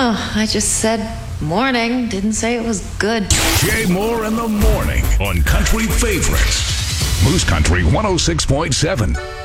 Oh, I just said morning. Didn't say it was good. Jay Moore in the morning on Country Favorites. Moose Country 106.7.